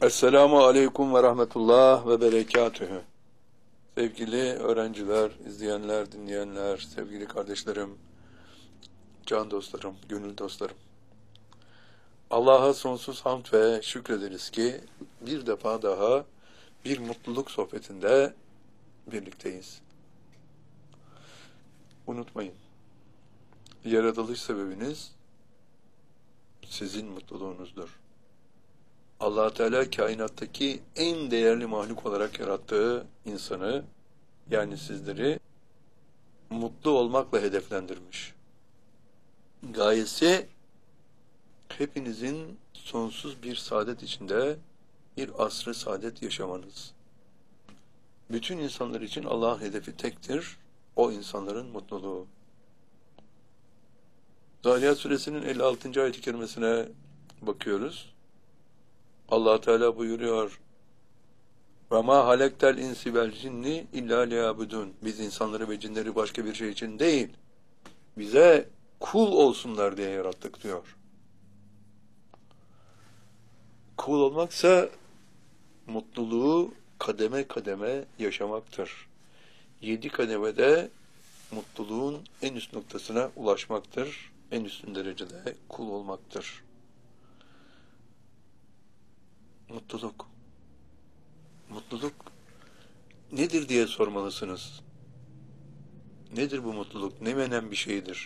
Esselamu Aleyküm ve Rahmetullah ve Berekatühü. Sevgili öğrenciler, izleyenler, dinleyenler, sevgili kardeşlerim, can dostlarım, gönül dostlarım. Allah'a sonsuz hamd ve şükrederiz ki bir defa daha bir mutluluk sohbetinde birlikteyiz. Unutmayın, yaratılış sebebiniz sizin mutluluğunuzdur. Allah Teala kainattaki en değerli mahluk olarak yarattığı insanı, yani sizleri mutlu olmakla hedeflendirmiş. Gayesi hepinizin sonsuz bir saadet içinde bir asr-ı saadet yaşamanız. Bütün insanlar için Allah'ın hedefi tektir, o insanların mutluluğu. Zariyat suresinin 56. ayet-i kerimesine bakıyoruz. Allah Teala buyuruyor: وَمَا هَلَكْتَ الْاِنْسِ وَالْجِنِّ اِلَّا لِيَعْبُدُونَ Biz insanları ve cinleri başka bir şey için değil, bize kul olsunlar diye yarattık diyor. Kul olmaksa mutluluğu kademe kademe yaşamaktır. 7 kademede mutluluğun en üst noktasına ulaşmaktır. En üstün derecede kul olmaktır. Mutluluk. Mutluluk nedir diye sormalısınız. Nedir bu mutluluk? Ne menen bir şeydir?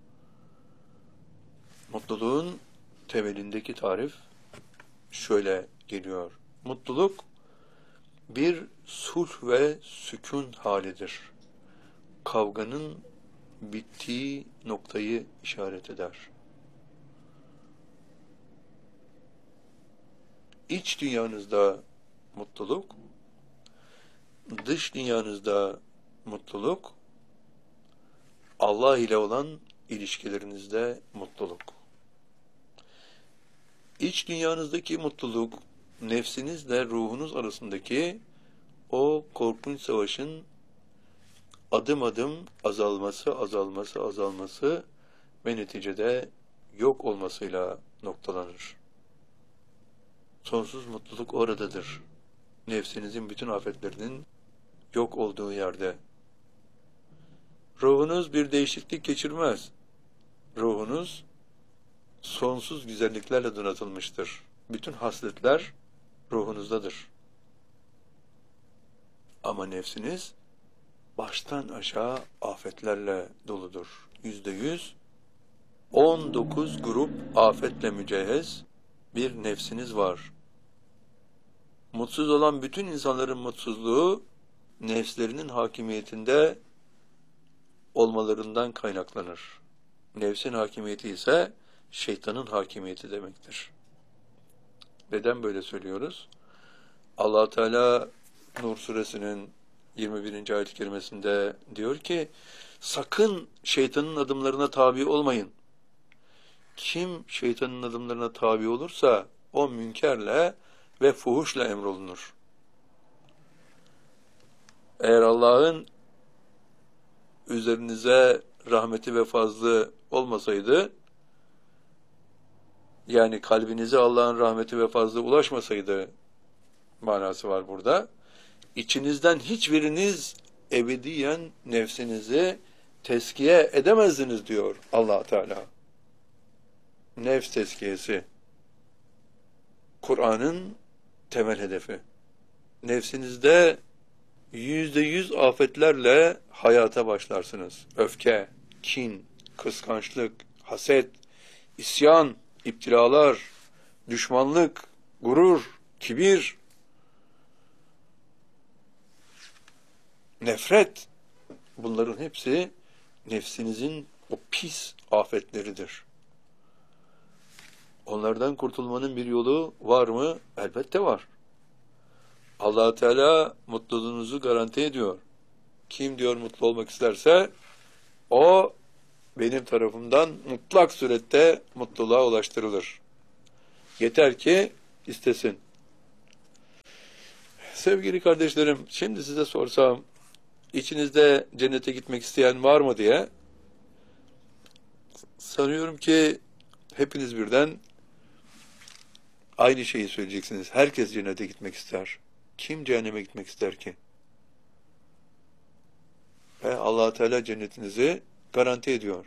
Mutluluğun temelindeki tarif şöyle geliyor. Mutluluk bir sulh ve sükun halidir. Kavganın bittiği noktayı işaret eder. İç dünyanızda mutluluk, dış dünyanızda mutluluk, Allah ile olan ilişkilerinizde mutluluk. İç dünyanızdaki mutluluk, nefsinizle ruhunuz arasındaki o korkunç savaşın adım adım azalması ve neticede yok olmasıyla noktalanır. Sonsuz mutluluk oradadır. Nefsinizin bütün afetlerinin yok olduğu yerde. Ruhunuz bir değişiklik geçirmez. Ruhunuz sonsuz güzelliklerle donatılmıştır. Bütün hasletler ruhunuzdadır. Ama nefsiniz baştan aşağı afetlerle doludur. %100, 19 grup afetle mücehhez bir nefsiniz var. Mutsuz olan bütün insanların mutsuzluğu, nefslerinin hakimiyetinde olmalarından kaynaklanır. Nefsin hakimiyeti ise şeytanın hakimiyeti demektir. Neden böyle söylüyoruz? Allah Teala Nur suresinin 21. ayet-i kerimesinde diyor ki, sakın şeytanın adımlarına tabi olmayın. Kim şeytanın adımlarına tabi olursa o münkerle ve fuhuşla emrolunur. Eğer Allah'ın üzerinize rahmeti ve fazlı olmasaydı, yani kalbinize Allah'ın rahmeti ve fazlı ulaşmasaydı manası var burada. İçinizden hiçbiriniz ebediyen nefsinizi tezkiye edemezdiniz diyor Allah Teala. Nefs tezkiyesi Kur'an'ın temel hedefi. Nefsinizde %100 afetlerle hayata başlarsınız. Öfke, kin, kıskançlık, haset, isyan, iptilalar, düşmanlık, gurur, kibir, nefret. Bunların hepsi nefsinizin o pis afetleridir. Onlardan kurtulmanın bir yolu var mı? Elbette var. Allah Teala mutluluğunuzu garanti ediyor. Kim diyor mutlu olmak isterse o benim tarafımdan mutlak surette mutluluğa ulaştırılır. Yeter ki istesin. Sevgili kardeşlerim, şimdi size sorsam içinizde cennete gitmek isteyen var mı diye, sanıyorum ki hepiniz birden Aynı şeyi söyleyeceksiniz. Herkes cennete gitmek ister. Kim cehenneme gitmek ister ki? Ve Allah Teala cennetinizi garanti ediyor.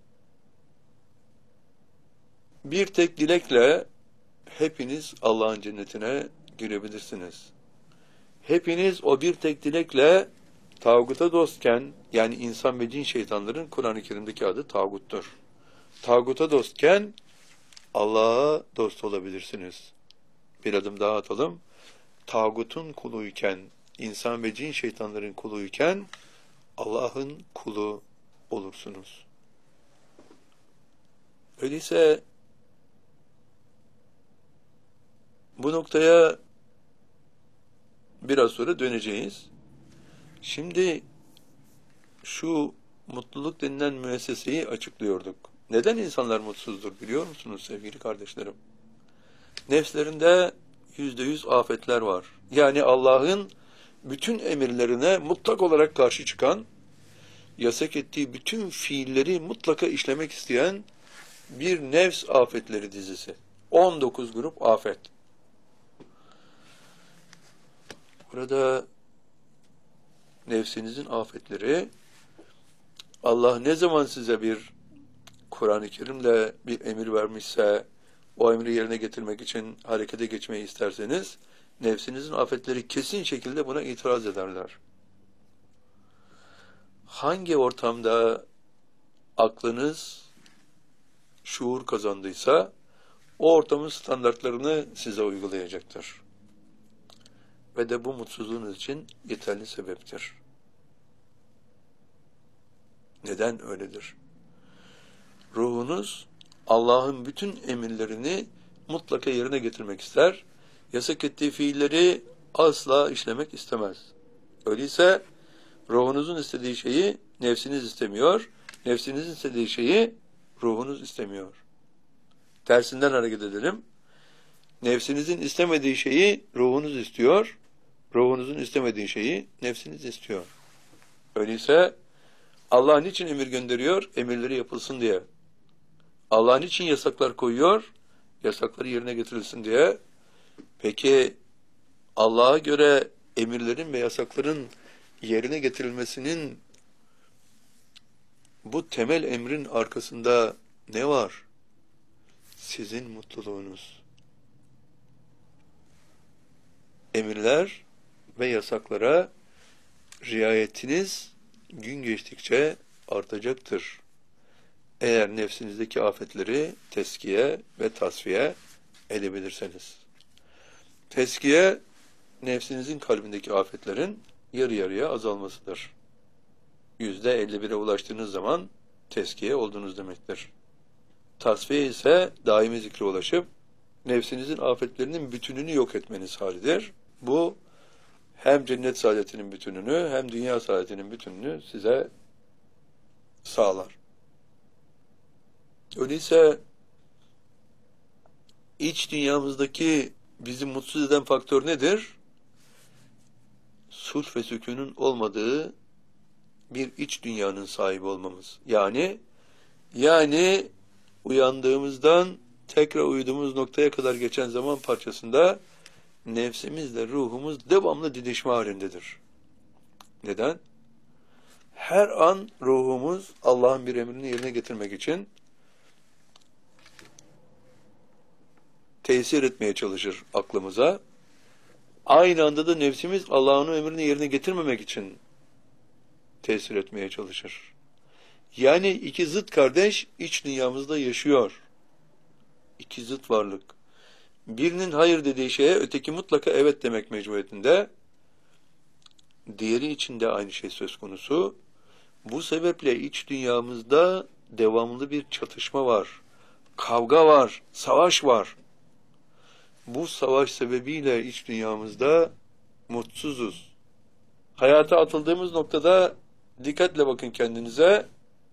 Bir tek dilekle hepiniz Allah'ın cennetine girebilirsiniz. Hepiniz o bir tek dilekle tağuta dostken, yani insan ve cin şeytanların Kur'an-ı Kerim'deki adı tağuttur. Tağuta dostken Allah'a dost olabilirsiniz. Bir adım daha atalım. Tağutun kuluyken, insan ve cin şeytanların kuluyken Allah'ın kulu olursunuz. Öyleyse bu noktaya biraz sonra döneceğiz. Şimdi şu mutluluk denilen müesseseyi açıklıyorduk. Neden insanlar mutsuzdur biliyor musunuz sevgili kardeşlerim? Nefslerinde %100 afetler var. Yani Allah'ın bütün emirlerine mutlak olarak karşı çıkan, yasak ettiği bütün fiilleri mutlaka işlemek isteyen bir nefs afetleri dizisi. 19 grup afet. Burada nefsinizin afetleri, Allah ne zaman size bir Kur'an-ı Kerim'le bir emir vermişse, o emri yerine getirmek için harekete geçmeyi isterseniz, nefsinizin afetleri kesin şekilde buna itiraz ederler. Hangi ortamda aklınız şuur kazandıysa, o ortamın standartlarını size uygulayacaktır. Ve de bu mutsuzluğunuz için yeterli sebeptir. Neden öyledir? Ruhunuz Allah'ın bütün emirlerini mutlaka yerine getirmek ister. Yasak ettiği fiilleri asla işlemek istemez. Öyleyse ruhunuzun istediği şeyi nefsiniz istemiyor. Nefsinizin istediği şeyi ruhunuz istemiyor. Tersinden hareket edelim. Nefsinizin istemediği şeyi ruhunuz istiyor. Ruhunuzun istemediği şeyi nefsiniz istiyor. Öyleyse Allah niçin emir gönderiyor? Emirleri yapılsın diye. Allah niçin yasaklar koyuyor? Yasakları yerine getirilsin diye. Peki Allah'a göre emirlerin ve yasakların yerine getirilmesinin bu temel emrin arkasında ne var? Sizin mutluluğunuz. Emirler ve yasaklara riayetiniz gün geçtikçe artacaktır. Eğer nefsinizdeki afetleri teskiye ve tasfiye edebilirseniz. Teskiye, nefsinizin kalbindeki afetlerin yarı yarıya azalmasıdır. %51'e ulaştığınız zaman teskiye oldunuz demektir. Tasfiye ise daimi zikre ulaşıp nefsinizin afetlerinin bütününü yok etmeniz halidir. Bu hem cennet saadetinin bütününü hem dünya saadetinin bütününü size sağlar. Öyleyse iç dünyamızdaki bizi mutsuz eden faktör nedir? Sulh ve sükûnun olmadığı bir iç dünyanın sahibi olmamız. Yani uyandığımızdan tekrar uyuduğumuz noktaya kadar geçen zaman parçasında nefsimizle ruhumuz devamlı didişme halindedir. Neden? Her an ruhumuz Allah'ın bir emrini yerine getirmek için tesir etmeye çalışır aklımıza. Aynı anda da nefsimiz Allah'ın emrini yerine getirmemek için tesir etmeye çalışır. Yani iki zıt kardeş iç dünyamızda yaşıyor. İki zıt varlık. Birinin hayır dediği şeye öteki mutlaka evet demek mecburiyetinde. Diğeri için de aynı şey söz konusu. Bu sebeple iç dünyamızda devamlı bir çatışma var. Kavga var, savaş var. Bu savaş sebebiyle iç dünyamızda mutsuzuz. Hayata atıldığımız noktada dikkatle bakın kendinize.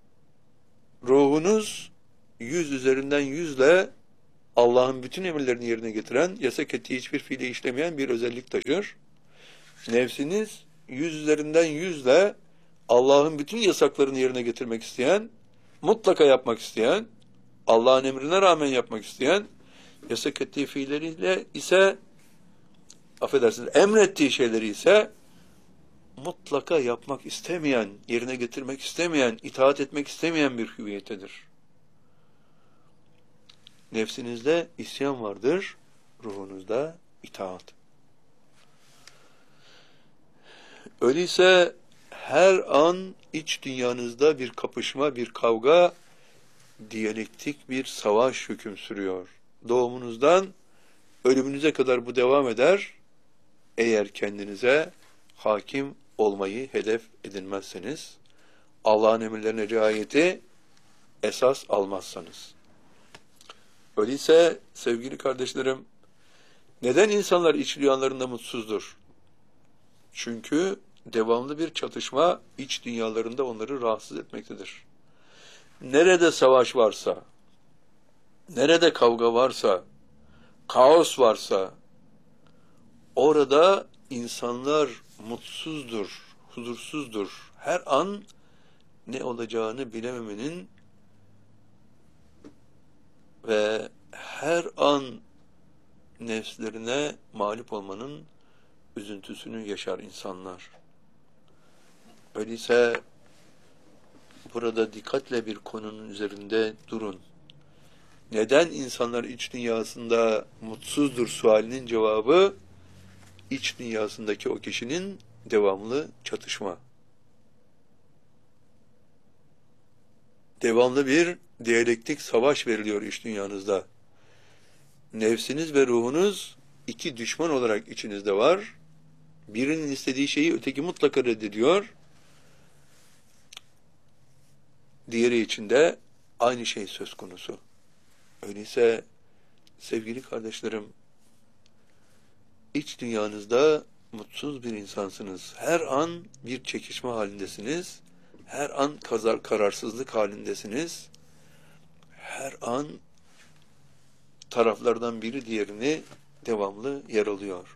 Ruhunuz 100 üzerinden 100'le Allah'ın bütün emirlerini yerine getiren, yasak ettiği hiçbir fiili işlemeyen bir özellik taşır. Nefsiniz 100 üzerinden 100'le Allah'ın bütün yasaklarını yerine getirmek isteyen, mutlaka yapmak isteyen, Allah'ın emrine rağmen yapmak isteyen yasak ettiği fiilleriyle ise, affedersiniz, emrettiği şeyleri ise mutlaka yapmak istemeyen, yerine getirmek istemeyen, itaat etmek istemeyen bir hüviyetedir. Nefsinizde isyan vardır, ruhunuzda itaat. Öyleyse her an iç dünyanızda bir kapışma, bir kavga, diyalektik bir savaş hüküm sürüyor. Doğumunuzdan ölümünüze kadar bu devam eder. Eğer kendinize hakim olmayı hedef edinmezseniz, Allah'ın emirlerine riayeti esas almazsanız. Öyleyse sevgili kardeşlerim, neden insanlar iç dünyalarında mutsuzdur? Çünkü devamlı bir çatışma iç dünyalarında onları rahatsız etmektedir. Nerede savaş varsa, nerede kavga varsa, kaos varsa, orada insanlar mutsuzdur, huzursuzdur. Her an ne olacağını bilememenin ve her an nefslerine mağlup olmanın üzüntüsünü yaşar insanlar. Öyleyse burada dikkatle bir konunun üzerinde durun. Neden insanlar iç dünyasında mutsuzdur sualinin cevabı, iç dünyasındaki o kişinin devamlı çatışma. Devamlı bir diyalektik savaş veriliyor iç dünyanızda. Nefsiniz ve ruhunuz iki düşman olarak içinizde var. Birinin istediği şeyi öteki mutlaka reddediyor. Diğeri için de aynı şey söz konusu. Öyleyse sevgili kardeşlerim, iç dünyanızda mutsuz bir insansınız. Her an bir çekişme halindesiniz. Her an kararsızlık halindesiniz. Her an taraflardan biri diğerini devamlı yaralıyor.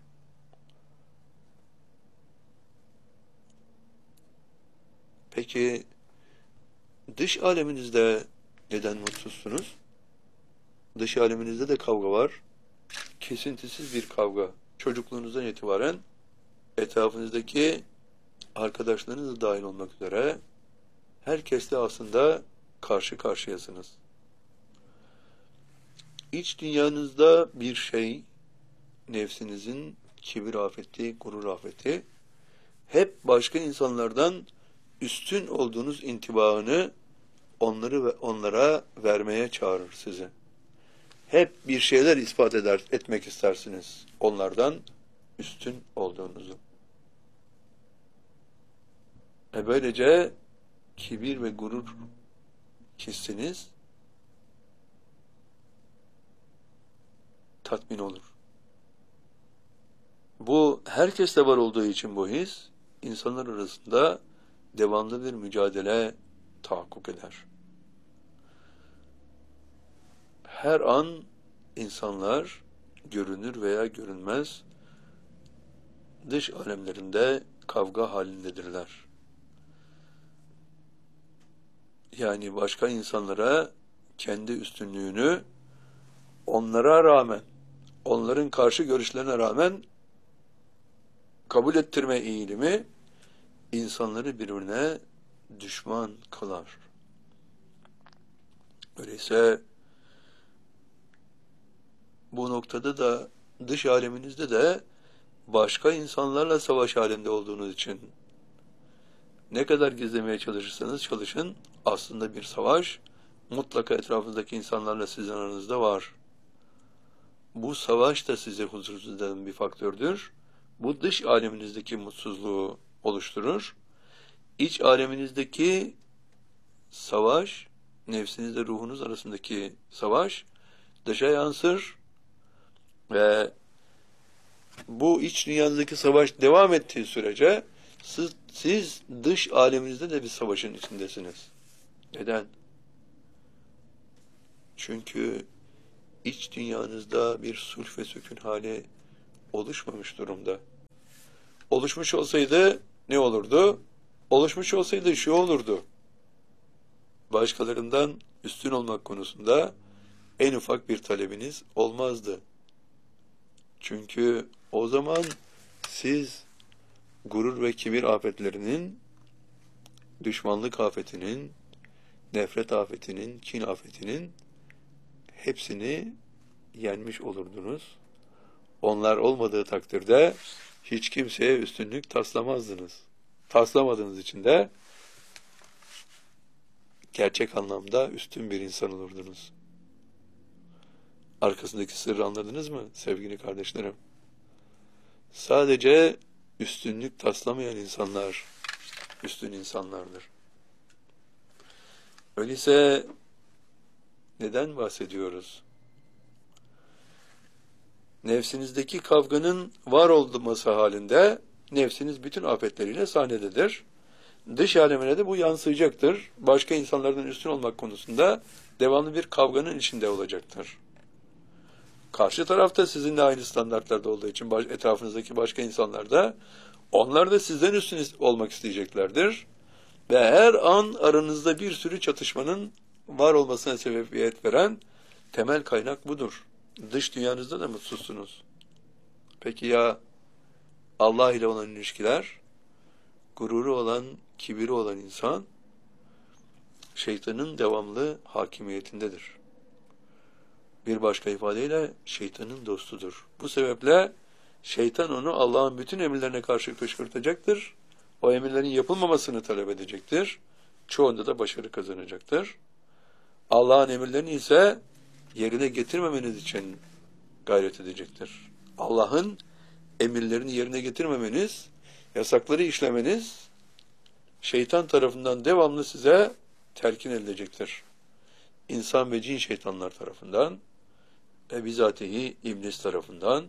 Peki dış aleminizde neden mutsuzsunuz? Dış aleminizde de kavga var. Kesintisiz bir kavga. Çocukluğunuzdan itibaren etrafınızdaki arkadaşlarınız da dahil olmak üzere herkesle aslında karşı karşıyasınız. İç dünyanızda bir şey, nefsinizin kibir afeti, gurur afeti, hep başka insanlardan üstün olduğunuz intibaını onlara vermeye çağırır sizi. Hep bir şeyler ispat etmek istersiniz onlardan üstün olduğunuzu. Böylece kibir ve gurur hissiniz tatmin olur. Bu herkeste var olduğu için bu his, insanlar arasında devamlı bir mücadele tahakkuk eder. Her an insanlar görünür veya görünmez dış alemlerinde kavga halindedirler. Yani başka insanlara kendi üstünlüğünü onlara rağmen, onların karşı görüşlerine rağmen kabul ettirme eğilimi insanları birbirine düşman kılar. Öyleyse bu noktada da dış aleminizde de başka insanlarla savaş halinde olduğunuz için ne kadar gizlemeye çalışırsanız çalışın, aslında bir savaş mutlaka etrafınızdaki insanlarla sizin aranızda var. Bu savaş da sizi huzursuz eden bir faktördür. Bu dış aleminizdeki mutsuzluğu oluşturur. İç aleminizdeki savaş, nefsinizle ruhunuz arasındaki savaş dışa yansır ve bu iç dünyanızdaki savaş devam ettiği sürece siz dış aleminizde de bir savaşın içindesiniz. Neden? Çünkü iç dünyanızda bir sulh ve sükun hali oluşmamış durumda. Oluşmuş olsaydı ne olurdu? Oluşmuş olsaydı şu olurdu. Başkalarından üstün olmak konusunda en ufak bir talebiniz olmazdı. Çünkü o zaman siz gurur ve kibir afetlerinin, düşmanlık afetinin, nefret afetinin, kin afetinin hepsini yenmiş olurdunuz. Onlar olmadığı takdirde hiç kimseye üstünlük taslamazdınız. Taslamadığınız için de gerçek anlamda üstün bir insan olurdunuz. Arkasındaki sırrı anladınız mı sevgili kardeşlerim? Sadece üstünlük taslamayan insanlar üstün insanlardır. Öyleyse neden bahsediyoruz? Nefsinizdeki kavganın var olması halinde nefsiniz bütün afetleriyle sahnededir. Dış alemine de bu yansıyacaktır. Başka insanlardan üstün olmak konusunda devamlı bir kavganın içinde olacaktır. Karşı tarafta sizinle aynı standartlarda olduğu için etrafınızdaki başka insanlar da onlar da sizden üstün olmak isteyeceklerdir. Ve her an aranızda bir sürü çatışmanın var olmasına sebebiyet veren temel kaynak budur. Dış dünyanızda da mutsuzsunuz. Peki ya Allah ile olan ilişkiler, gururu olan, kibiri olan insan, şeytanın devamlı hakimiyetindedir. Bir başka ifadeyle şeytanın dostudur. Bu sebeple şeytan onu Allah'ın bütün emirlerine karşı kışkırtacaktır. O emirlerin yapılmamasını talep edecektir. Çoğunda da başarı kazanacaktır. Allah'ın emirlerini ise yerine getirmemeniz için gayret edecektir. Allah'ın emirlerini yerine getirmemeniz, yasakları işlemeniz, şeytan tarafından devamlı size telkin edilecektir. İnsan ve cin şeytanlar tarafından ve bizatihi iblis tarafından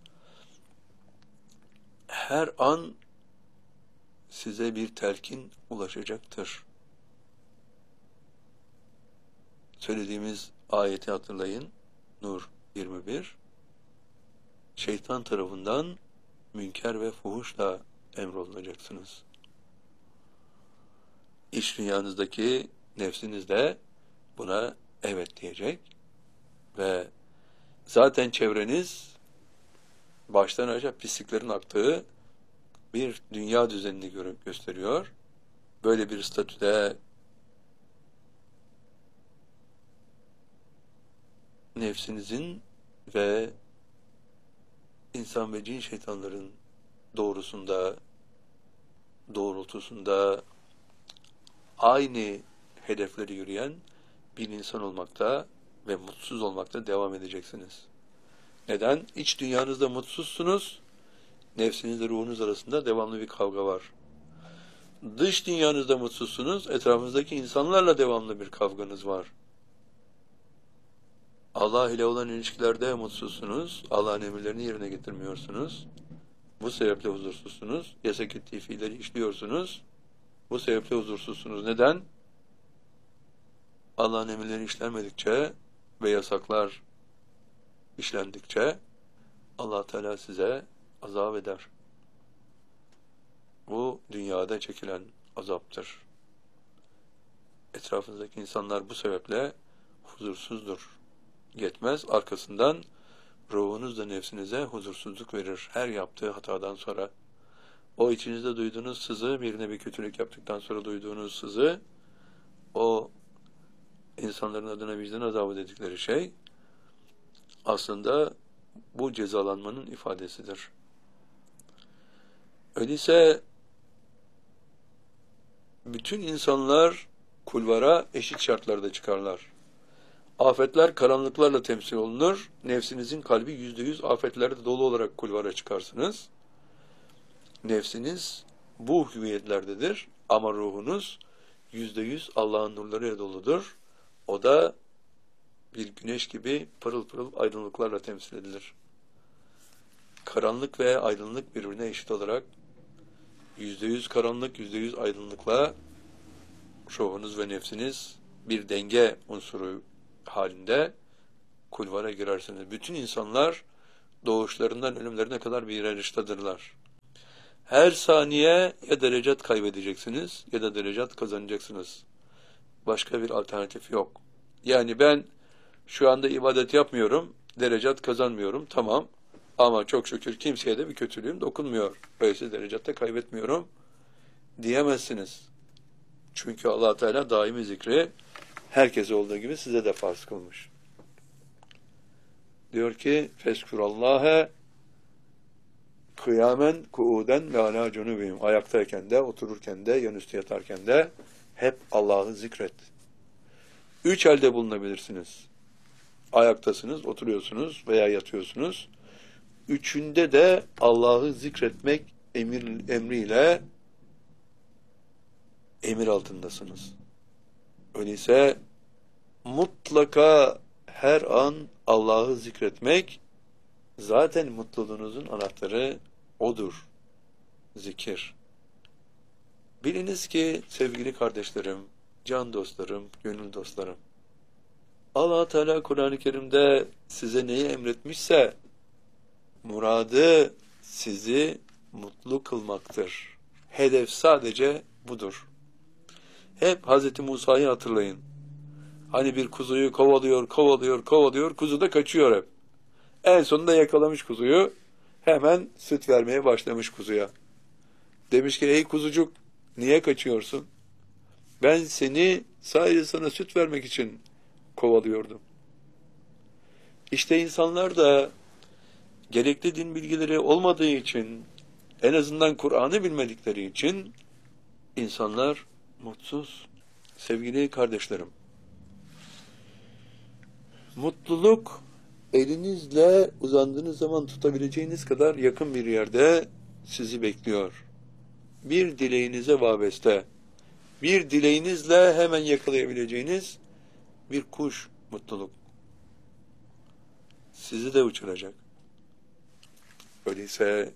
her an size bir telkin ulaşacaktır. Söylediğimiz ayeti hatırlayın. Nur 21. Şeytan tarafından münker ve fuhuşla emrolunacaksınız. İç dünyanızdaki nefsiniz de buna evet diyecek ve zaten çevreniz baştan aşağı pisliklerin aktığı bir dünya düzenini gösteriyor. Böyle bir statüde nefsinizin ve insan ve cin şeytanların doğrultusunda aynı hedefleri yürüyen bir insan olmakta ve mutsuz olmakta devam edeceksiniz. Neden? İç dünyanızda mutsuzsunuz, nefsinizle ruhunuz arasında devamlı bir kavga var. Dış dünyanızda mutsuzsunuz, etrafınızdaki insanlarla devamlı bir kavganız var. Allah ile olan ilişkilerde mutsuzsunuz, Allah'ın emirlerini yerine getirmiyorsunuz. Bu sebeple huzursuzsunuz, yasak ettiği fiilleri işliyorsunuz. Bu sebeple huzursuzsunuz. Neden? Allah'ın emirleri işlenmedikçe ve yasaklar işlendikçe Allah Teala size azap eder. Bu dünyada çekilen azaptır. Etrafınızdaki insanlar bu sebeple huzursuzdur. Yetmez, arkasından ruhunuz da nefsinize huzursuzluk verir her yaptığı hatadan sonra. O içinizde duyduğunuz sızı, birine bir kötülük yaptıktan sonra duyduğunuz sızı, o insanların adına vicdan azabı dedikleri şey, aslında bu cezalanmanın ifadesidir. Öyleyse bütün insanlar kulvara eşit şartlarda çıkarlar. Afetler karanlıklarla temsil olunur. Nefsinizin kalbi %100 afetlerde dolu olarak kulvara çıkarsınız. Nefsiniz bu hüviyetlerdedir ama ruhunuz %100 Allah'ın nurlarıyla doludur. O da bir güneş gibi pırıl pırıl aydınlıklarla temsil edilir. Karanlık ve aydınlık birbirine eşit olarak %100 karanlık, %100 aydınlıkla ruhunuz ve nefsiniz bir denge unsuru halinde kulvara girersiniz. Bütün insanlar doğuşlarından ölümlerine kadar bir yarıştadırlar. Her saniye ya derecat kaybedeceksiniz ya da derecat kazanacaksınız. Başka bir alternatif yok. Yani ben Şu anda ibadet yapmıyorum, derecat kazanmıyorum, tamam. Ama çok şükür kimseye de bir kötülüğüm dokunmuyor. Böylece derecatta kaybetmiyorum diyemezsiniz. Çünkü Allah Teala daimi zikri herkese olduğu gibi size de farz kılmış. Diyor ki Feskurallahe kıyamen kuuden ve ala cunubihim. Ayaktayken de, otururken de, yanüstü yatarken de hep Allah'ı zikret. 3 halde bulunabilirsiniz. Ayaktasınız, oturuyorsunuz veya yatıyorsunuz. Üçünde de Allah'ı zikretmek emriyle emir altındasınız. Öyleyse mutlaka her an Allah'ı zikretmek zaten mutluluğunuzun anahtarı odur. Zikir. Biliniz ki sevgili kardeşlerim, can dostlarım, gönül dostlarım, Allah Teala Kur'an-ı Kerim'de size neyi emretmişse muradı sizi mutlu kılmaktır. Hedef sadece budur. Hep Hz. Musa'yı hatırlayın. Hani bir kuzuyu kovalıyor, kuzu da kaçıyor hep. En sonunda yakalamış kuzuyu, hemen süt vermeye başlamış kuzuya. Demiş ki, ey kuzucuk, niye kaçıyorsun? Ben seni sadece sana süt vermek için kovalıyordum. İşte insanlar da gerekli din bilgileri olmadığı için, en azından Kur'an'ı bilmedikleri için insanlar mutsuz. Sevgili kardeşlerim, mutluluk elinizle uzandığınız zaman tutabileceğiniz kadar yakın bir yerde sizi bekliyor. Bir dileğinize vabeste, bir dileğinizle hemen yakalayabileceğiniz bir kuş mutluluk. Sizi de uçuracak. Öyleyse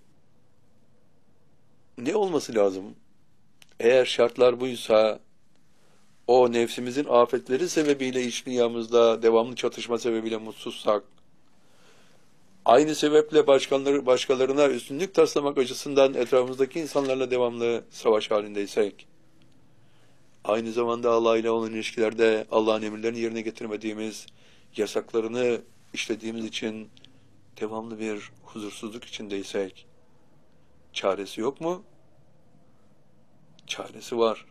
ne olması lazım? Eğer şartlar buysa, o nefsimizin afetleri sebebiyle iç dünyamızda devamlı çatışma sebebiyle mutsuzsak, aynı sebeple başkalarına üstünlük taslamak açısından etrafımızdaki insanlarla devamlı savaş halindeysek, aynı zamanda Allah ile olan ilişkilerde Allah'ın emirlerini yerine getirmediğimiz, yasaklarını işlediğimiz için devamlı bir huzursuzluk içindeysek, çaresi yok mu? Çaresi var.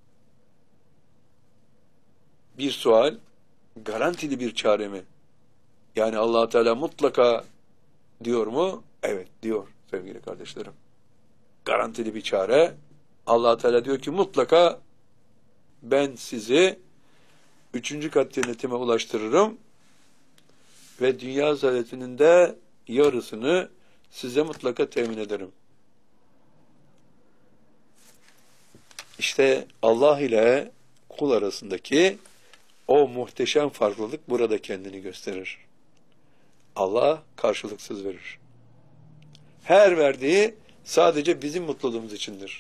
Bir sual, garantili bir çare mi? Yani Allah Teala mutlaka diyor mu? Evet diyor sevgili kardeşlerim. Garantili bir çare. Allah Teala diyor ki mutlaka ben sizi 3. kat cennetime ulaştırırım ve dünya saadetinin de yarısını size mutlaka temin ederim. İşte Allah ile kul arasındaki o muhteşem farklılık burada kendini gösterir. Allah karşılıksız verir. Her verdiği sadece bizim mutluluğumuz içindir.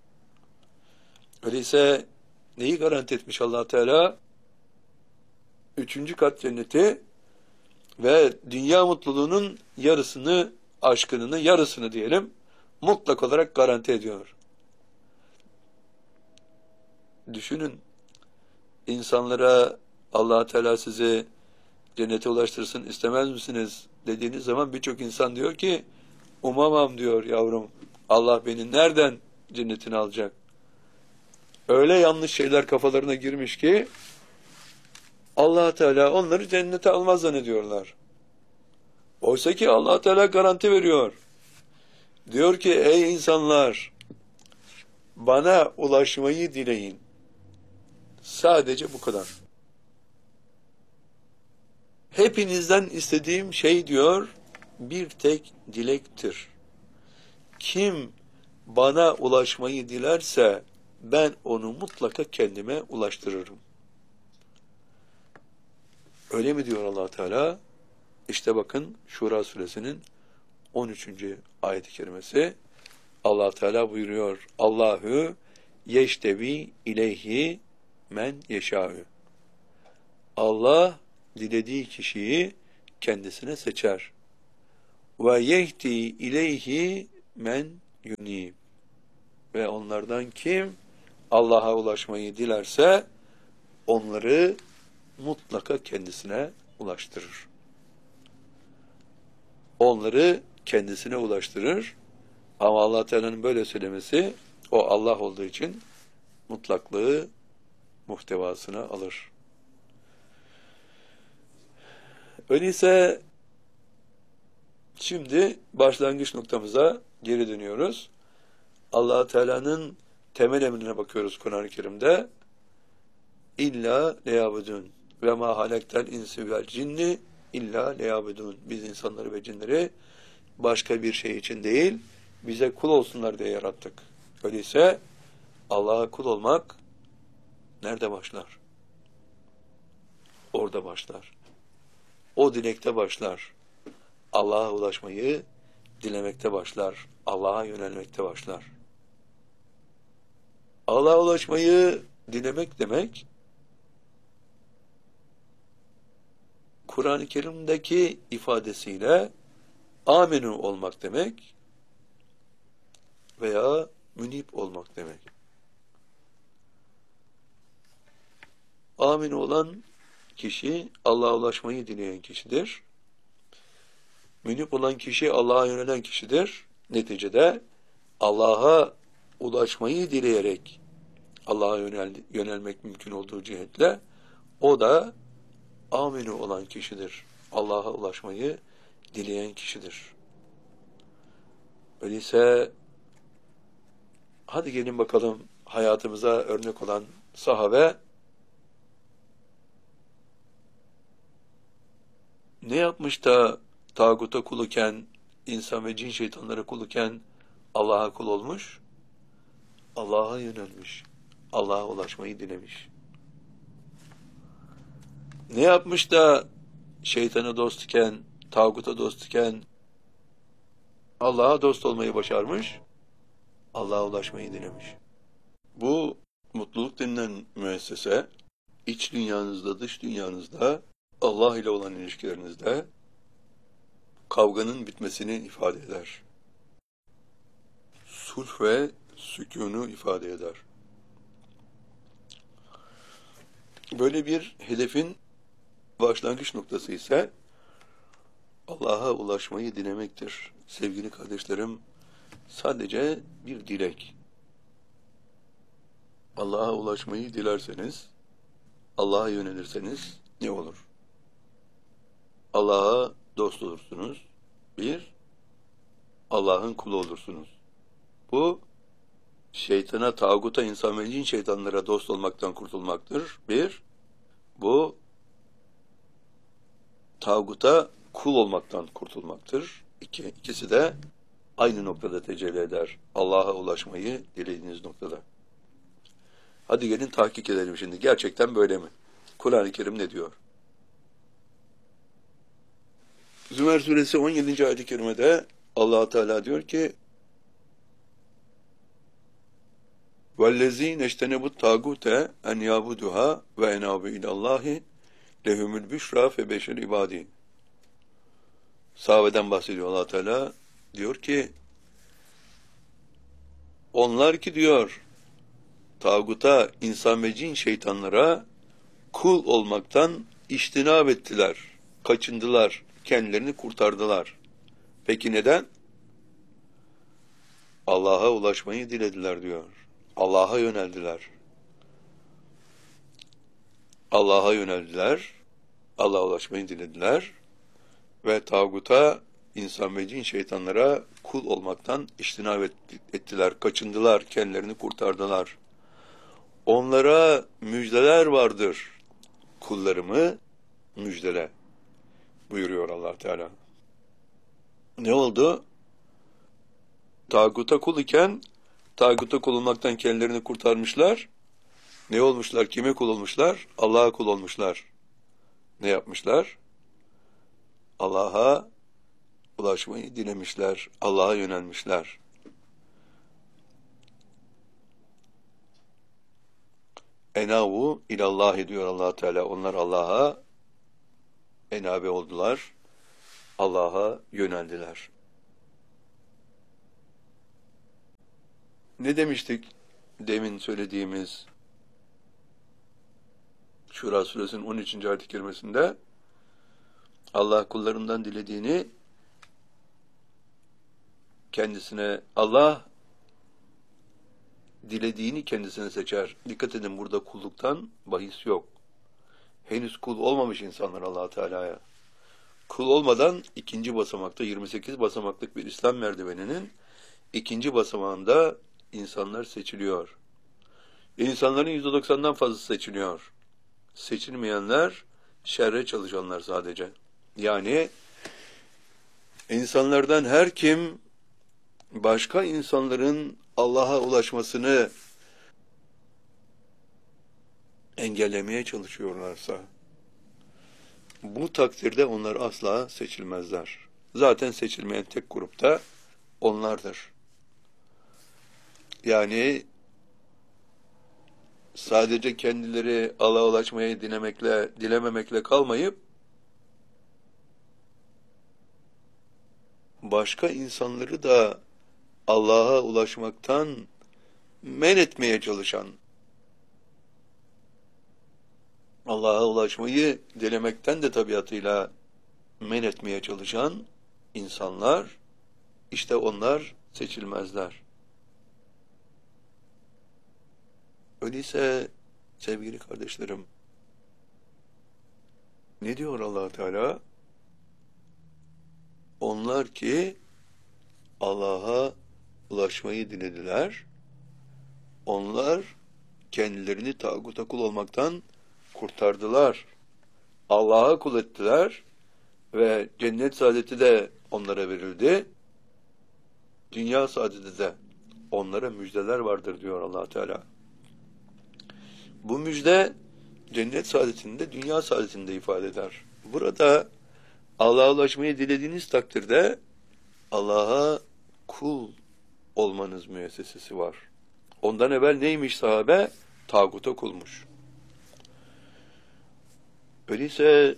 Öyleyse neyi garanti etmiş Allah Teala? 3. kat cenneti ve dünya mutluluğunun yarısını, aşkının yarısını diyelim, mutlak olarak garanti ediyor. Düşünün, insanlara Allah Teala sizi cennete ulaştırsın istemez misiniz dediğiniz zaman birçok insan diyor ki umamam diyor yavrum. Allah beni nereden cennetine alacak? Öyle yanlış şeyler kafalarına girmiş ki Allah Teala onları cennete almaz zannediyorlar. Oysa ki Allah Teala garanti veriyor. Diyor ki ey insanlar bana ulaşmayı dileyin. Sadece bu kadar. Hepinizden istediğim şey diyor, bir tek dilektir. Kim bana ulaşmayı dilerse ben onu mutlaka kendime ulaştırırım. Öyle mi diyor Allah Teala? İşte bakın Şura suresinin 13. ayet-i kerimesi. Allah Teala buyuruyor. Allahu yeştevi ileyhi men yeşâ'ü. Allah dilediği kişiyi kendisine seçer. Ve yehdi ileyhi men yunib. Ve onlardan kim Allah'a ulaşmayı dilerse onları mutlaka kendisine ulaştırır. Onları kendisine ulaştırır. Ama Allah Teala'nın böyle söylemesi, o Allah olduğu için mutlaklığı muhtevasına alır. Öyleyse şimdi başlangıç noktamıza geri dönüyoruz. Allah Teala'nın temel emrine bakıyoruz Kur'an-ı Kerim'de. İlla leyabudun ve ma halektel insi vel cinni illa leyabudun. Biz insanları ve cinleri başka bir şey için değil, bize kul olsunlar diye yarattık. Öyleyse Allah'a kul olmak nerede başlar? Orada başlar. O dilekte başlar. Allah'a ulaşmayı dilemekte başlar. Allah'a yönelmekte başlar. Allah'a ulaşmayı dilemek demek, Kur'an-ı Kerim'deki ifadesiyle aminu olmak demek veya münip olmak demek. Aminu olan kişi Allah'a ulaşmayı dileyen kişidir. Münip olan kişi Allah'a yönelen kişidir. Neticede Allah'a ulaşmayı dileyerek Allah'a yönelmek mümkün olduğu cihetle o da aminu olan kişidir. Allah'a ulaşmayı dileyen kişidir. Öyleyse hadi gelin bakalım hayatımıza örnek olan sahabe ne yapmış da tağuta kul iken, insan ve cin şeytanlara kul iken Allah'a kul olmuş? Allah'a yönelmiş. Allah'a ulaşmayı dilemiş. Ne yapmış da şeytana dost iken, tağuta dost iken Allah'a dost olmayı başarmış? Allah'a ulaşmayı dilemiş. Bu mutluluk denilen müessese, iç dünyanızda, dış dünyanızda, Allah ile olan ilişkilerinizde kavganın bitmesini ifade eder. Sulh ve sükûnu ifade eder. Böyle bir hedefin başlangıç noktası ise Allah'a ulaşmayı dilemektir. Sevgili kardeşlerim, sadece bir dilek. Allah'a ulaşmayı dilerseniz, Allah'a yönelirseniz ne olur? Allah'a dost olursunuz. Bir, Allah'ın kulu olursunuz. Bu, şeytana, tağuta, insan ve cin şeytanlara dost olmaktan kurtulmaktır. Bir, bu, tağuta kul olmaktan kurtulmaktır. İkisi de aynı noktada tecelli eder. Allah'a ulaşmayı dilediğiniz noktada. Hadi gelin tahkik edelim şimdi. Gerçekten böyle mi? Kur'an-ı Kerim ne diyor? Zümer suresi 17. ayet-i kerimede Allah Teala diyor ki: "Vellezîne ectenebut tâgûte en yâbuduhâ ve enâbu ilallâhi lehumul büşrâ fe beşir ibâdî." Sahabeden bahsediyor Allah Teala. Diyor ki, onlar ki diyor, tağuta, insan ve cin şeytanlara kul olmaktan içtinab ettiler, kaçındılar, kendilerini kurtardılar. Peki neden? Allah'a ulaşmayı dilediler diyor. Allah'a yöneldiler. Allah'a yöneldiler, Allah'a ulaşmayı dilediler ve tağuta, insan ve cin şeytanlara kul olmaktan içtinab ettiler, kaçındılar, kendilerini kurtardılar. Onlara müjdeler vardır. Kullarımı müjdele buyuruyor Allah Teala. Ne oldu? Tağuta kul iken tağuta kul olmaktan kendilerini kurtarmışlar. Ne olmuşlar? Kime kul olmuşlar? Allah'a kul olmuşlar. Ne yapmışlar? Allah'a ulaşmayı dilemişler. Allah'a yönelmişler. Enavu ilallahi diyor Allah Teala. Onlar Allah'a enabe oldular. Allah'a yöneldiler. Ne demiştik demin söylediğimiz Şura suresinin 13. ayet-i kerimesinde? Allah kullarından dilediğini kendisine, Allah dilediğini kendisine seçer. Dikkat edin, burada kulluktan bahis yok. Henüz kul olmamış insanlar Allah Teala'ya. Kul olmadan ikinci basamakta 28 basamaklık bir İslam merdiveninin ikinci basamağında insanlar seçiliyor. İnsanların %90'dan fazlası seçiliyor. Seçilmeyenler şerre çalışanlar sadece. Yani insanlardan her kim başka insanların Allah'a ulaşmasını engellemeye çalışıyorlarsa, bu takdirde onlar asla seçilmezler. Zaten seçilmeyen tek grupta onlardır. Yani sadece kendileri Allah'a ulaşmayı dilememekle kalmayıp, başka insanları da Allah'a ulaşmaktan men etmeye çalışan, Allah'a ulaşmayı dilemekten de tabiatıyla men etmeye çalışan insanlar, işte onlar seçilmezler. Öyleyse sevgili kardeşlerim, ne diyor Allah Teala? Onlar ki Allah'a ulaşmayı dilediler, onlar kendilerini tağuta kul olmaktan kurtardılar. Allah'a kul ettiler ve cennet saadeti de onlara verildi. Dünya saadeti de onlara müjdeler vardır diyor Allah Teala. Bu müjde cennet saadetinde, dünya saadetinde ifade eder. Burada Allah'a ulaşmayı dilediğiniz takdirde Allah'a kul olmanız müessesesi var. Ondan evvel neymiş sahabe? Tağuta kulmuş. Öyleyse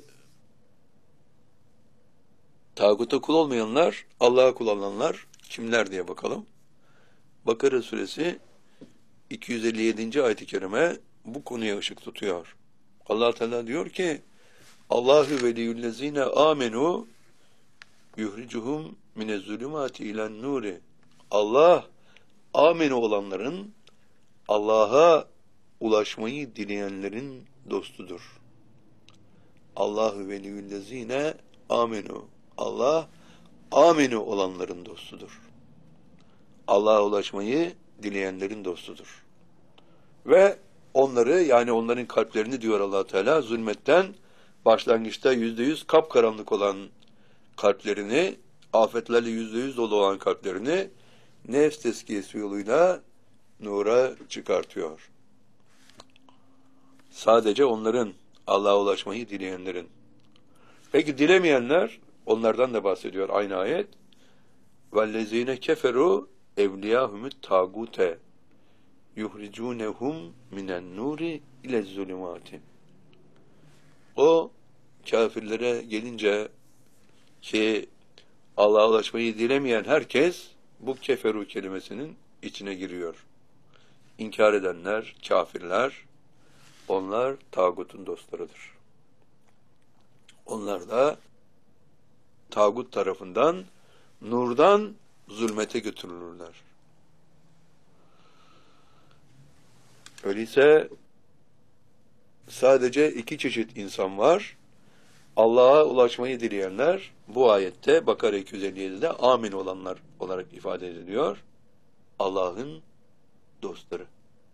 tağuta kul olmayanlar, Allah'a kul olanlar kimler diye bakalım. Bakara suresi 257. ayet-i kerime bu konuya ışık tutuyor. Allah Teala diyor ki: Allahu veliyyüllezine amenu yuhricuhum minezzulumati ilen nuri. Allah, amenu olanların, Allah'a ulaşmayı dileyenlerin dostudur. Allahu veliyyüllezine amenu. Allah, amenu olanların dostudur. Allah'a ulaşmayı dileyenlerin dostudur. Ve onları, yani onların kalplerini diyor Allah Teala, zulmetten başlangıçta %100 kapkaranlık olan kalplerini, afetlerle %100 dolu olan kalplerini nefs tezkiyesi yoluyla nura çıkartıyor. Sadece onların, Allah'a ulaşmayı dileyenlerin. Peki dilemeyenler, onlardan da bahsediyor aynı ayet. وَالَّذ۪ينَ كَفَرُوا اَوْلِيَاهُمُ التَّاغُوتَ يُخْرِجُونَهُمْ مِنَ النُّورِ اِلَى الظُّلُمَاتِ. O kafirlere gelince ki Allah'a ulaşmayı dilemeyen herkes bu keferu kelimesinin içine giriyor. İnkar edenler, kafirler, onlar tağutun dostlarıdır. Onlar da tağut tarafından nurdan zulmete götürülürler. Öyleyse sadece iki çeşit insan var. Allah'a ulaşmayı dileyenler, bu ayette Bakara 257'de amin olanlar olarak ifade ediliyor. Allah'ın dostları.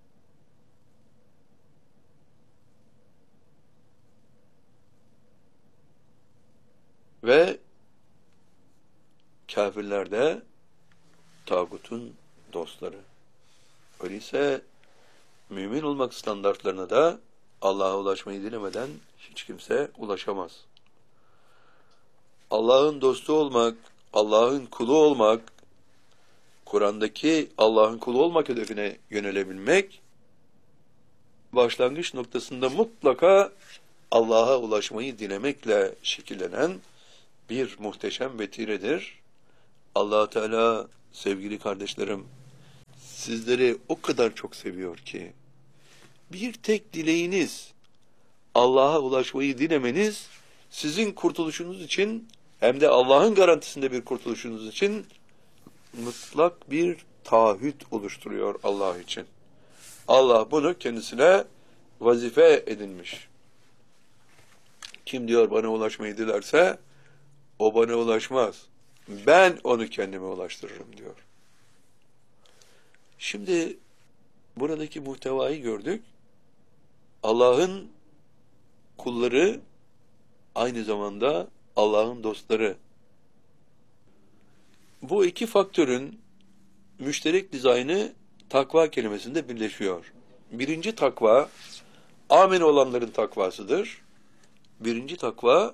Ve kafirler de tağutun dostları. Öyleyse mümin olmak standartlarına da Allah'a ulaşmayı dilemeden hiç kimse ulaşamaz. Allah'ın dostu olmak, Allah'ın kulu olmak, Kur'an'daki Allah'ın kulu olmak hedefine yönelebilmek, başlangıç noktasında mutlaka Allah'a ulaşmayı dilemekle şekillenen bir muhteşem vetiredir. Allah Teala sevgili kardeşlerim, sizleri o kadar çok seviyor ki, bir tek dileğiniz, Allah'a ulaşmayı dilemeniz, sizin kurtuluşunuz için hem de Allah'ın garantisinde bir kurtuluşunuz için mutlak bir taahhüt oluşturuyor Allah için. Allah bunu kendisine vazife edinmiş. Kim diyor bana ulaşmayı dilerse o bana ulaşmaz. Ben onu kendime ulaştırırım diyor. Şimdi buradaki muhtevayı gördük. Allah'ın kulları aynı zamanda Allah'ın dostları. Bu iki faktörün müşterek dizaynı takva kelimesinde birleşiyor. Birinci takva, amin olanların takvasıdır. Birinci takva,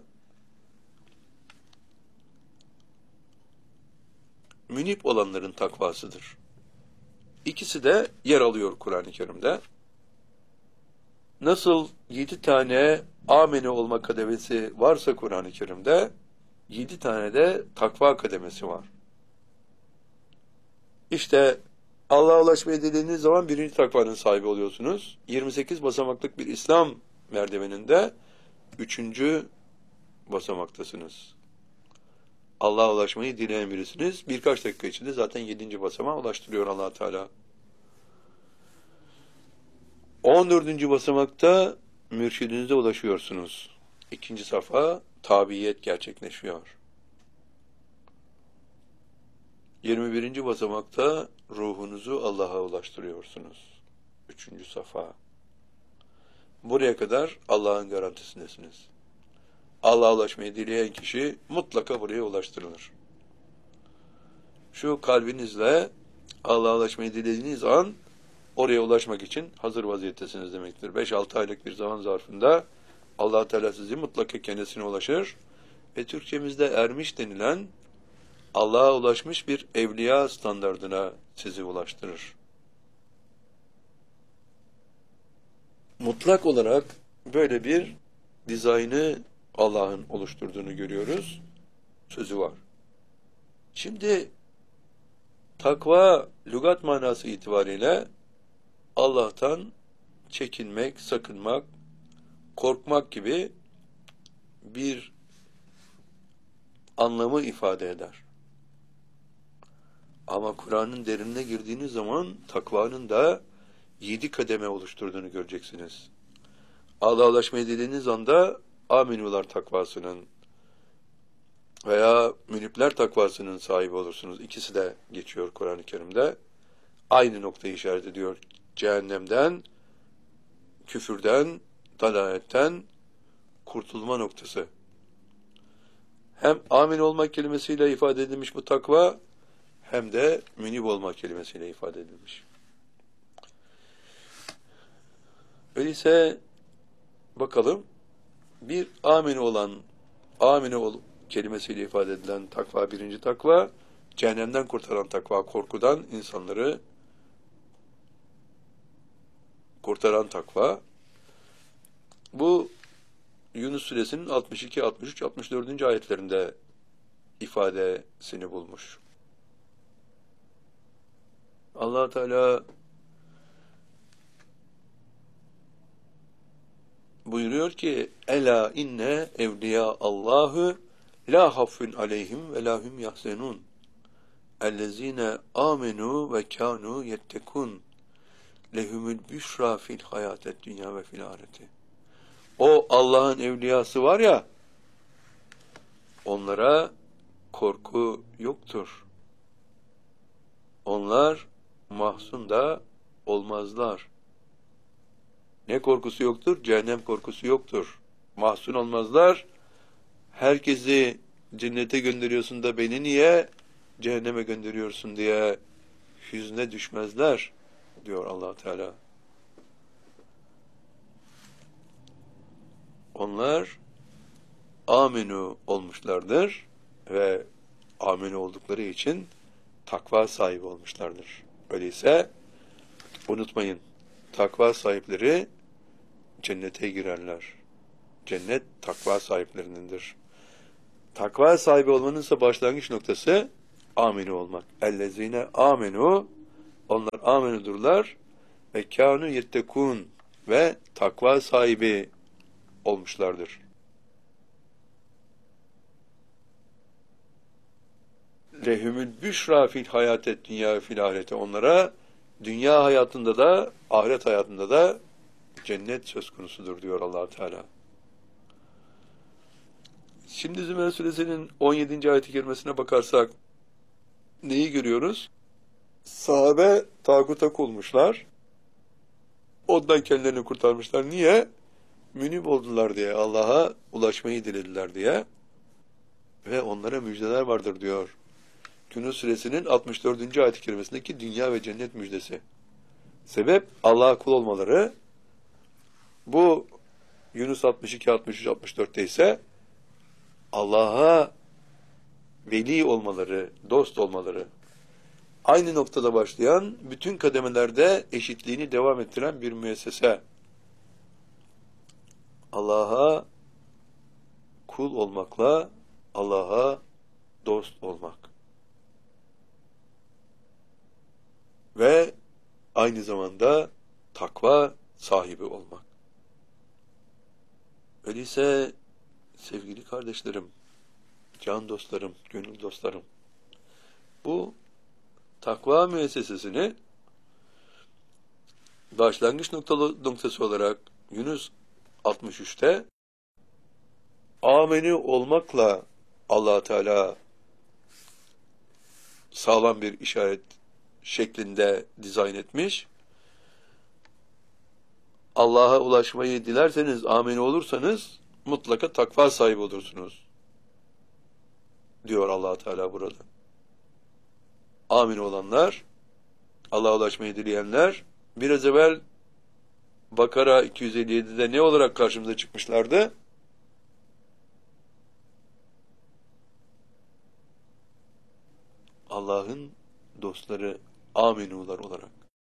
münip olanların takvasıdır. İkisi de yer alıyor Kur'an-ı Kerim'de. Nasıl 7 tane amene olma kademesi varsa Kur'an-ı Kerim'de, 7 tane de takva kademesi var. İşte Allah'a ulaşmayı dediğiniz zaman birinci takvanın sahibi oluyorsunuz. 28 basamaklık bir İslam merdiveninde 3. basamaktasınız. Allah'a ulaşmayı dileyen birisiniz. Birkaç dakika içinde zaten 7. basamağa ulaştırıyor Allah Teala. 14. basamakta mürşidinize ulaşıyorsunuz. 2. safa tabiyet gerçekleşiyor. 21. basamakta ruhunuzu Allah'a ulaştırıyorsunuz. 3. safa. Buraya kadar Allah'ın garantisindesiniz. Allah'a ulaşmayı dileyen kişi mutlaka buraya ulaştırılır. Şu kalbinizle Allah'a ulaşmayı dilediğiniz an oraya ulaşmak için hazır vaziyettesiniz demektir. 5-6 aylık bir zaman zarfında Allah Teala sizi mutlaka kendisine ulaşır ve Türkçemizde ermiş denilen Allah'a ulaşmış bir evliya standardına sizi ulaştırır. Mutlak olarak böyle bir dizaynı Allah'ın oluşturduğunu görüyoruz. Sözü var. Şimdi takva lügat manası itibariyle Allah'tan çekinmek, sakınmak, korkmak gibi bir anlamı ifade eder. Ama Kur'an'ın derinine girdiğiniz zaman takvanın da 7 kademe oluşturduğunu göreceksiniz. Allah'a ulaşmayı dediğiniz anda aminular takvasının veya münipler takvasının sahibi olursunuz. İkisi de geçiyor Kur'an-ı Kerim'de. Aynı noktayı işaret ediyor. Cehennemden, küfürden, dalaletten kurtulma noktası. Hem amin olmak kelimesiyle ifade edilmiş bu takva, hem de münib olmak kelimesiyle ifade edilmiş. Öyleyse bakalım, bir amine ol kelimesiyle ifade edilen takva, birinci takva, cehennemden kurtaran takva, korkudan insanları kurtaran takva. Bu Yunus Suresinin 62, 63, 64. ayetlerinde ifadesini bulmuş. Allah Teala buyuruyor ki: "Ela inne evliya Allahu la hafun aleyhim ve la hum yahzenun. Ellezine amenu ve kanu yettekun. Lehumul büşra fil hayatet dünya ve fil ahireti." O Allah'ın evliyası var ya, onlara korku yoktur. Onlar mahzun da olmazlar. Ne korkusu yoktur? Cehennem korkusu yoktur. Mahzun olmazlar. Herkesi cennete gönderiyorsun da beni niye cehenneme gönderiyorsun diye hüzne düşmezler diyor Allah Teala. Onlar aminu olmuşlardır ve aminu oldukları için takva sahibi olmuşlardır. Öyleyse unutmayın, takva sahipleri cennete girerler. Cennet takva sahiplerindendir. Takva sahibi olmanın ise başlangıç noktası aminu olmak. Ellezine amenu, onlar amenudurlar ve kânu yettekûn ve takva sahibi olmuşlardır. lehümül büşra fil hayatet dünya fil ahirete, onlara dünya hayatında da ahiret hayatında da cennet söz konusudur diyor Allah Teala. Şimdi Zümer Suresinin 17. ayet-i kerimesine bakarsak neyi görüyoruz? Sahabe tağuta kulmuşlar. Ondan kendilerini kurtarmışlar. Niye? Münib oldular diye, Allah'a ulaşmayı dilediler diye. Ve onlara müjdeler vardır diyor. Yunus Suresinin 64. ayet-i kerimesindeki dünya ve cennet müjdesi. Sebep Allah'a kul olmaları. Bu Yunus 62, 63, 64'te ise Allah'a veli olmaları, dost olmaları. Aynı noktada başlayan, bütün kademelerde eşitliğini devam ettiren bir müessese. Allah'a kul olmakla Allah'a dost olmak. Ve aynı zamanda takva sahibi olmak. Öyleyse sevgili kardeşlerim, can dostlarım, gönül dostlarım, bu takva müessesesini başlangıç noktası olarak Yunus 63'te ameni olmakla Allah Teala sağlam bir işaret şeklinde dizayn etmiş. Allah'a ulaşmayı dilerseniz, ameni olursanız mutlaka takva sahibi olursunuz diyor Allah Teala burada. Amin olanlar, Allah'a ulaşmayı dileyenler, biraz evvel Bakara 257'de ne olarak karşımıza çıkmışlardı? Allah'ın dostları, aminular olarak.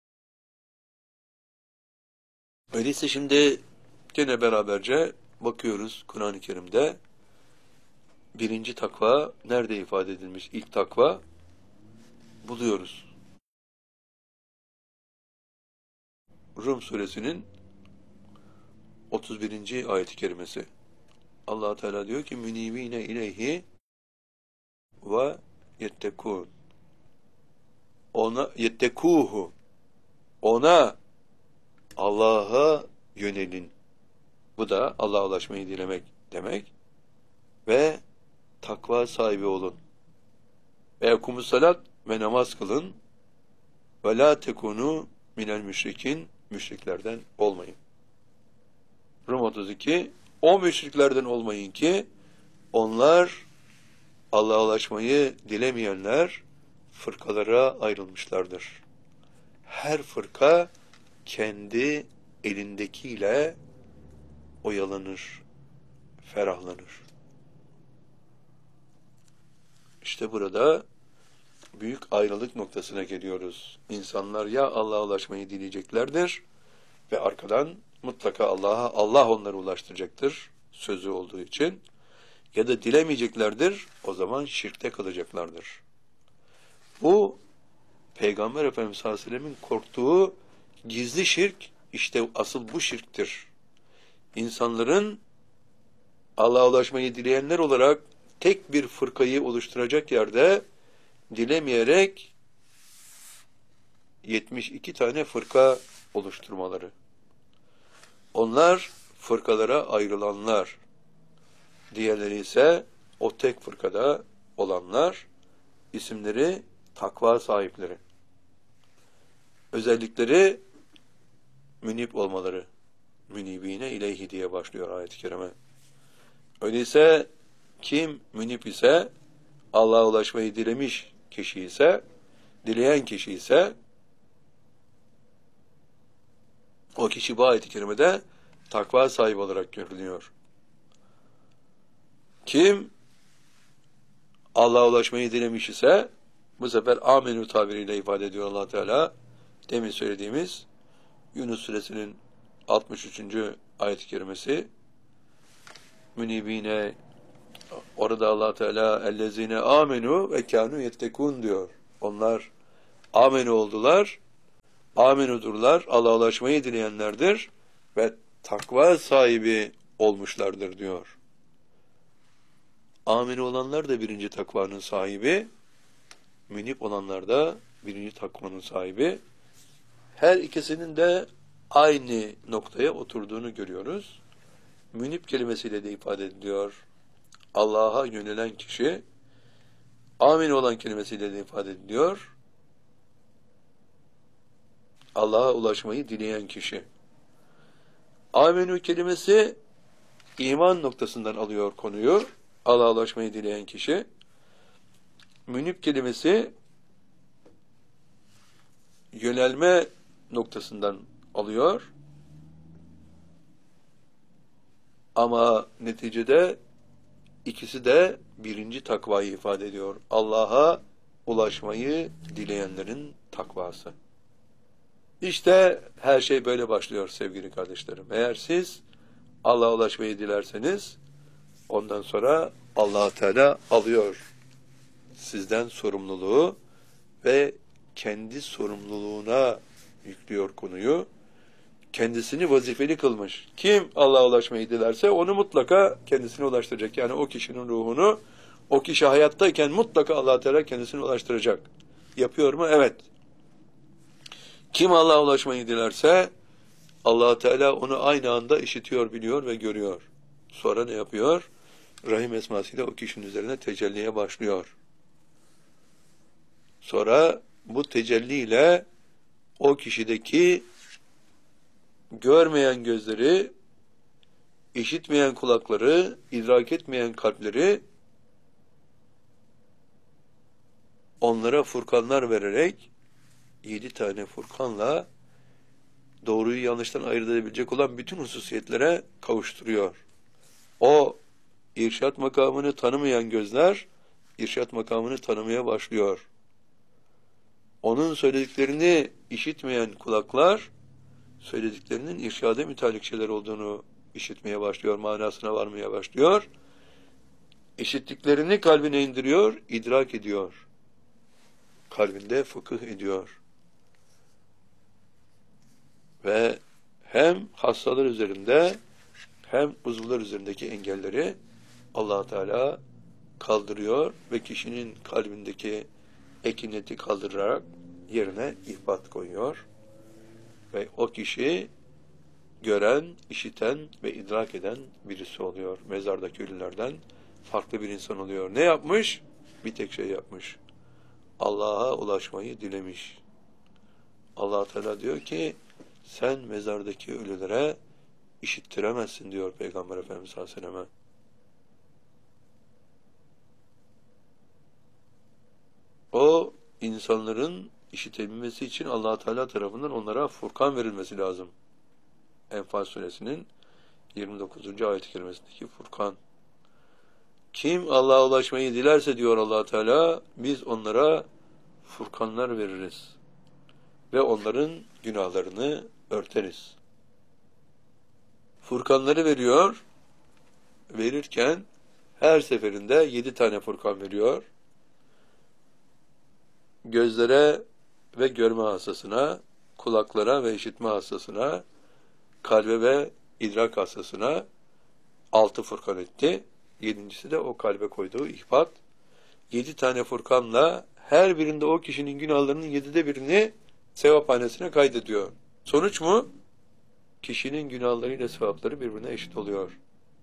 Öyleyse şimdi gene beraberce bakıyoruz Kur'an-ı Kerim'de. Birinci takva nerede ifade edilmiş? İlk takva buluyoruz. Rum suresinin 31. ayet-i kerimesi. Allah Teala diyor ki münibine ileyhi ve yettekûn. Ona yettekuhu. Ona, Allah'a yönelin. Bu da Allah'a ulaşmayı dilemek demek. Ve takva sahibi olun. Ve ekumus salat ve namaz kılın. Ve la tekunu minel müşrikin, müşriklerden olmayın. Rum 32, o müşriklerden olmayın ki onlar Allah'a ulaşmayı dilemeyenler fırkalara ayrılmışlardır. Her fırka kendi elindekiyle oyalanır, ferahlanır. İşte burada büyük ayrılık noktasına geliyoruz. İnsanlar ya Allah'a ulaşmayı dileyeceklerdir ve arkadan mutlaka Allah onları ulaştıracaktır sözü olduğu için, ya da dilemeyeceklerdir, o zaman şirkte kalacaklardır. Bu Peygamber Efendimiz sallallahu aleyhi ve sellemin korktuğu gizli şirk, işte asıl bu şirktir. İnsanların Allah'a ulaşmayı dileyenler olarak tek bir fırkayı oluşturacak yerde dilemeyerek 72 tane fırka oluşturmaları. Onlar fırkalara ayrılanlar. Diğerleri ise o tek fırkada olanlar, isimleri takva sahipleri. Özellikleri münib olmaları. Münibine ileyhi diye başlıyor ayet-i kerime. Öyleyse kim münib ise, Allah'a ulaşmayı dilemiş kişi ise, dileyen kişi ise, o kişi bu ayet-i kerimede takva sahibi olarak görülüyor. Kim Allah'a ulaşmayı dilemiş ise, bu sefer amenü tabiriyle ifade ediyor Allah Teala. Demin söylediğimiz Yunus suresinin 63. ayet-i kerimesi. Münibine, orada Allah Teala ellezine amenu ve kânû yettekûn diyor. Onlar amenu oldular, amenudurlar, Allah'a ulaşmayı dileyenlerdir ve takva sahibi olmuşlardır diyor. Amenu olanlar da birinci takvanın sahibi. münip olanlar da birinci takvanın sahibi. Her ikisinin de aynı noktaya oturduğunu görüyoruz. Münip kelimesiyle de ifade ediliyor. Allah'a yönelen kişi, amin olan kelimesiyle de ifade ediliyor. Allah'a ulaşmayı dileyen kişi. Amenü kelimesi iman noktasından alıyor konuyu. Allah'a ulaşmayı dileyen kişi. Münip kelimesi yönelme noktasından alıyor. Ama neticede ikisi de birinci takvayı ifade ediyor. Allah'a ulaşmayı dileyenlerin takvası. İşte her şey böyle başlıyor sevgili kardeşlerim. Eğer siz Allah'a ulaşmayı dilerseniz ondan sonra Allah Teala alıyor sizden sorumluluğu ve kendi sorumluluğuna yüklüyor konuyu. Kendisini vazifeli kılmış. Kim Allah'a ulaşmayı dilerse onu mutlaka kendisine ulaştıracak. Yani o kişinin ruhunu o kişi hayattayken mutlaka Allah Teala kendisine ulaştıracak. Yapıyor mu? Evet. Kim Allah'a ulaşmayı dilerse Allah Teala onu aynı anda işitiyor, biliyor ve görüyor. Sonra ne yapıyor? Rahim esmasıyla o kişinin üzerine tecelliye başlıyor. Sonra bu tecelliyle o kişideki görmeyen gözleri, işitmeyen kulakları, idrak etmeyen kalpleri onlara furkanlar vererek 7 tane furkanla doğruyu yanlıştan ayırt edebilecek olan bütün hususiyetlere kavuşturuyor. O irşat makamını tanımayan gözler, irşat makamını tanımaya başlıyor. Onun söylediklerini işitmeyen kulaklar, söylediklerinin irşade mütalik şeyler olduğunu işitmeye başlıyor, manasına varmaya başlıyor. İşittiklerini kalbine indiriyor, idrak ediyor. Kalbinde fıkıh ediyor. Ve hem hastalar üzerinde hem uzuvlar üzerindeki engelleri Allah Teala kaldırıyor ve kişinin kalbindeki ekineti kaldırarak yerine ihbat koyuyor. Ve o kişi gören, işiten ve idrak eden birisi oluyor. Mezardaki ölülerden farklı bir insan oluyor. Ne yapmış? Bir tek şey yapmış. Allah'a ulaşmayı dilemiş. Allah Teala diyor ki sen mezardaki ölülere işittiremezsin diyor Peygamber Efendimiz sallallahu aleyhi ve selleme. O insanların işitebilmesi için Allah Teala tarafından onlara Furkan verilmesi lazım. Enfal suresinin 29. ayet-i kerimesindeki Furkan. Kim Allah'a ulaşmayı dilerse diyor Allah Teala biz onlara Furkanlar veririz ve onların günahlarını örteriz. Furkanları veriyor. Verirken her seferinde 7 tane Furkan veriyor. Gözlere ve görme hassasına, kulaklara ve işitme hassasına, kalbe ve idrak hassasına 6 Furkan etti. 7.'si de o kalbe koyduğu ihbat. 7 tane Furkanla her birinde o kişinin günahlarının 7'de birini sevaphanesine kaydediyor. Sonuç mu? Kişinin günahlarıyla sevapları birbirine eşit oluyor.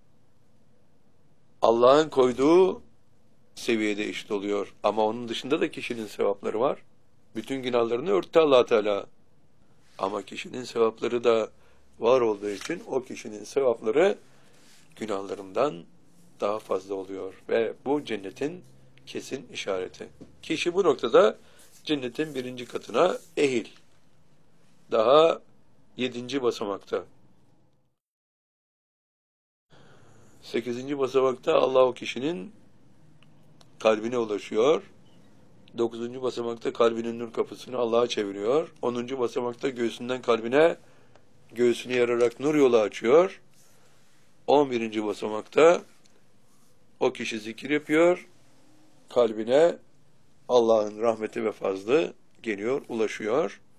Allah'ın koyduğu seviyede eşit oluyor. Ama onun dışında da kişinin sevapları var. Bütün günahlarını örttü Allah Teala. Ama kişinin sevapları da var olduğu için o kişinin sevapları günahlarından daha fazla oluyor. Ve bu cennetin kesin işareti. Kişi bu noktada cennetin 1. katına ehil. Daha 7. basamakta. 8. basamakta Allah o kişinin kalbine ulaşıyor. 9. basamakta kalbinin nur kapısını Allah'a çeviriyor. 10. basamakta göğsünden kalbine göğsünü yararak nur yolu açıyor. 11. basamakta o kişi zikir yapıyor. Kalbine Allah'ın rahmeti ve fazlı geliyor, ulaşıyor.